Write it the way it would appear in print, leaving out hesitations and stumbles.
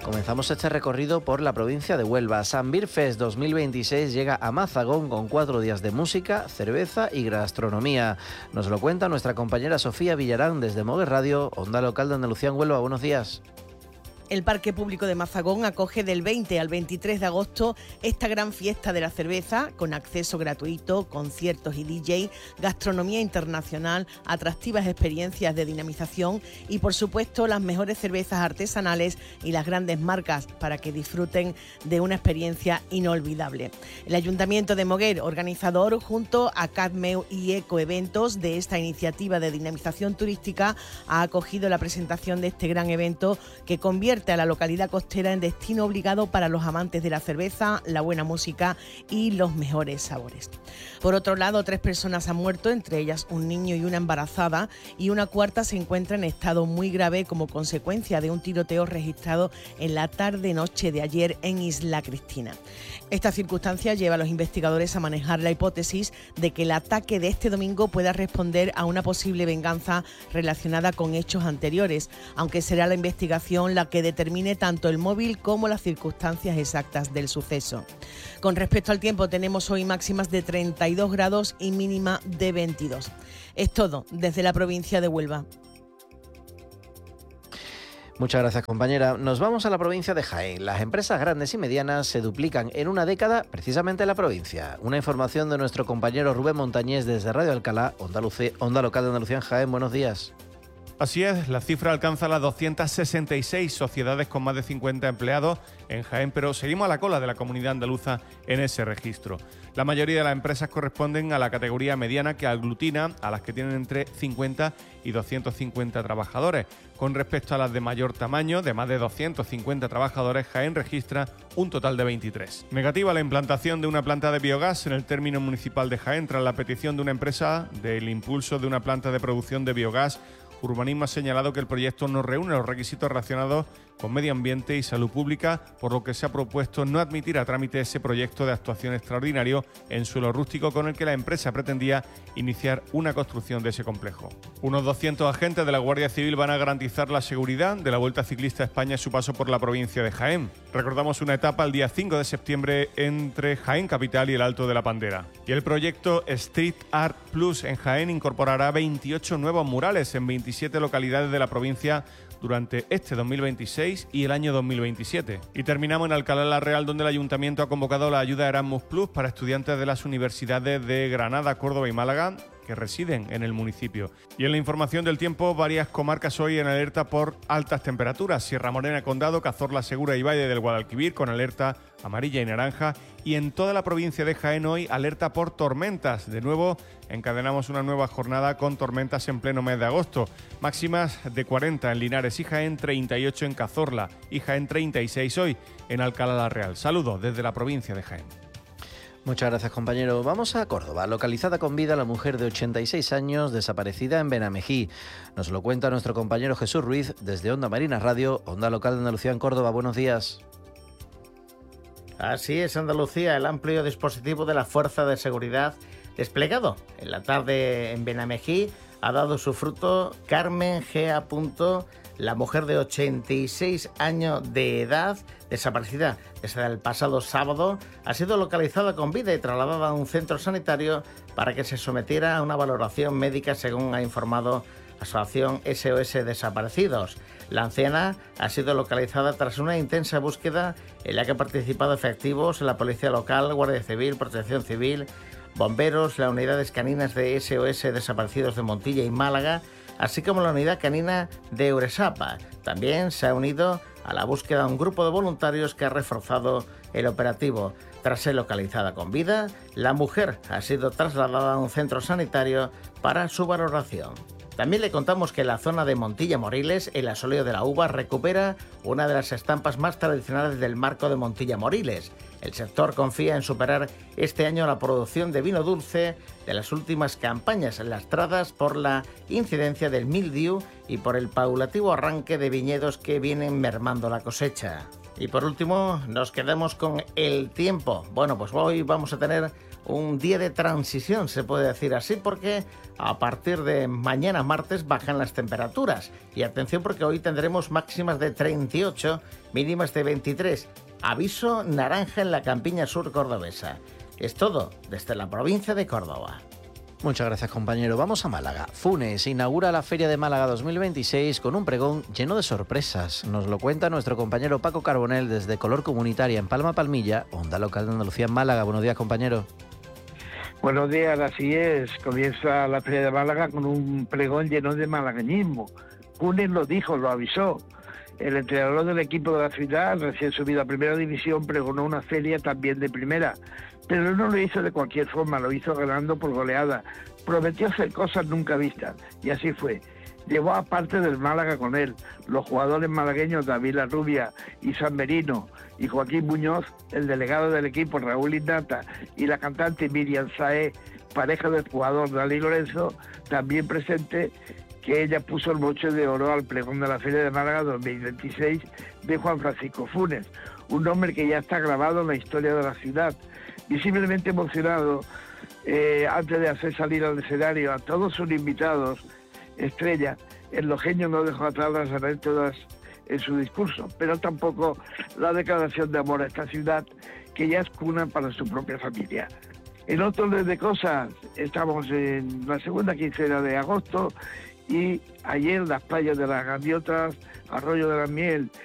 Comenzamos este recorrido por la provincia de Huelva. San Beer Fest 2026 llega a Mazagón con 4 días de música, cerveza y gastronomía. Nos lo cuenta nuestra compañera Sofía Villarán desde Moguer Radio, Onda Local de Andalucía en Huelva. Buenos días. El Parque Público de Mazagón acoge del 20 al 23 de agosto esta gran fiesta de la cerveza con acceso gratuito, conciertos y DJ, gastronomía internacional, atractivas experiencias de dinamización y, por supuesto, las mejores cervezas artesanales y las grandes marcas para que disfruten de una experiencia inolvidable. El Ayuntamiento de Moguer, organizador junto a Cadmeu y Ecoeventos de esta iniciativa de dinamización turística, ha acogido la presentación de este gran evento que convierte a la localidad costera en destino obligado para los amantes de la cerveza, la buena música y los mejores sabores. Por otro lado, 3 personas han muerto, entre ellas un niño y una embarazada, y una cuarta se encuentra en estado muy grave como consecuencia de un tiroteo registrado en la tarde-noche de ayer en Isla Cristina. Esta circunstancia lleva a los investigadores a manejar la hipótesis de que el ataque de este domingo pueda responder a una posible venganza relacionada con hechos anteriores, aunque será la investigación la que determine tanto el móvil como las circunstancias exactas del suceso. Con respecto al tiempo, tenemos hoy máximas de 32 grados y mínima de 22. Es todo desde la provincia de Huelva. Muchas gracias, compañera. Nos vamos a la provincia de Jaén. Las empresas grandes y medianas se duplican en una década precisamente en la provincia. Una información de nuestro compañero Rubén Montañés desde Radio Alcalá, Onda Local de Andalucía en Jaén. Buenos días. Así es, la cifra alcanza las 266 sociedades con más de 50 empleados en Jaén, pero seguimos a la cola de la comunidad andaluza en ese registro. La mayoría de las empresas corresponden a la categoría mediana, que aglutina a las que tienen entre 50 y 250 trabajadores. Con respecto a las de mayor tamaño, de más de 250 trabajadores, Jaén registra un total de 23. Negativa la implantación de una planta de biogás en el término municipal de Jaén tras la petición de una empresa del impulso de una planta de producción de biogás. Urbanismo ha señalado que el proyecto no reúne los requisitos relacionados con medio ambiente y salud pública, por lo que se ha propuesto no admitir a trámite ese proyecto de actuación extraordinario en suelo rústico con el que la empresa pretendía iniciar una construcción de ese complejo. Unos 200 agentes de la Guardia Civil van a garantizar la seguridad de la Vuelta Ciclista a España a su paso por la provincia de Jaén. Recordamos una etapa el día 5 de septiembre entre Jaén Capital y el Alto de la Pandera. Y el proyecto Street Art Plus en Jaén incorporará 28 nuevos murales en 27 localidades de la provincia durante este 2026 y el año 2027. Y terminamos en Alcalá la Real, donde el Ayuntamiento ha convocado la ayuda Erasmus Plus para estudiantes de las universidades de Granada, Córdoba y Málaga que residen en el municipio. Y en la información del tiempo, varias comarcas hoy en alerta por altas temperaturas. Sierra Morena, Condado, Cazorla, Segura y Valle del Guadalquivir con alerta amarilla y naranja. Y en toda la provincia de Jaén hoy alerta por tormentas. De nuevo, encadenamos una nueva jornada con tormentas en pleno mes de agosto. Máximas de 40 en Linares y Jaén, 38 en Cazorla y Jaén 36 hoy en Alcalá la Real. Saludos desde la provincia de Jaén. Muchas gracias, compañero. Vamos a Córdoba. Localizada con vida la mujer de 86 años desaparecida en Benamejí. Nos lo cuenta nuestro compañero Jesús Ruiz desde Onda Marina Radio, Onda Local de Andalucía en Córdoba. Buenos días. Así es, Andalucía, el amplio dispositivo de la Fuerza de Seguridad desplegado en la tarde en Benamejí ha dado su fruto. Carmen G. La mujer de 86 años de edad, desaparecida desde el pasado sábado, ha sido localizada con vida y trasladada a un centro sanitario para que se sometiera a una valoración médica, según ha informado la Asociación SOS Desaparecidos. La anciana ha sido localizada tras una intensa búsqueda en la que han participado efectivos en la Policía Local, Guardia Civil, Protección Civil, bomberos, las unidades caninas de SOS Desaparecidos de Montilla y Málaga, así como la unidad canina de Uresapa. También se ha unido a la búsqueda un grupo de voluntarios que ha reforzado el operativo. Tras ser localizada con vida, la mujer ha sido trasladada a un centro sanitario para su valoración. También le contamos que la zona de Montilla Moriles, el asoleo de la uva, recupera una de las estampas más tradicionales del marco de Montilla Moriles. El sector confía en superar este año la producción de vino dulce de las últimas campañas lastradas por la incidencia del mildiu y por el paulatativo arranque de viñedos que vienen mermando la cosecha. Y por último, nos quedamos con el tiempo. Bueno, pues hoy vamos a tener un día de transición, se puede decir así, porque a partir de mañana martes bajan las temperaturas. Y atención, porque hoy tendremos máximas de 38, mínimas de 23. Aviso naranja en la campiña sur cordobesa. Es todo desde la provincia de Córdoba. Muchas gracias, compañero. Vamos a Málaga. Funes inaugura la Feria de Málaga 2026 con un pregón lleno de sorpresas. Nos lo cuenta nuestro compañero Paco Carbonell desde Color Comunitaria en Palma Palmilla, Onda Local de Andalucía en Málaga. Buenos días, compañero. Buenos días, así es. Comienza la Feria de Málaga con un pregón lleno de malagueñismo. Funes lo dijo, lo avisó. El entrenador del equipo de la ciudad, recién subido a Primera División, pregonó una feria también de primera. Pero no lo hizo de cualquier forma, lo hizo ganando por goleada. Prometió hacer cosas nunca vistas, y así fue. Llevó a parte del Málaga con él, los jugadores malagueños David Larrubia y San Merino, y Joaquín Muñoz, el delegado del equipo Raúl Innata, y la cantante Miriam Saez, pareja del jugador Dalí Lorenzo, también presente, que ella puso el broche de oro al pregón de la Feria de Málaga 2026 de Juan Francisco Funes, un nombre que ya está grabado en la historia de la ciudad. Visiblemente emocionado, antes de hacer salir al escenario a todos sus invitados estrella, el lojeño no dejó atrás las anécdotas en su discurso, pero tampoco la declaración de amor a esta ciudad, que ya es cuna para su propia familia. En otro orden de cosas, estamos en la segunda quincena de agosto y ayer las playas de las Gaviotas, Arroyo de la Miel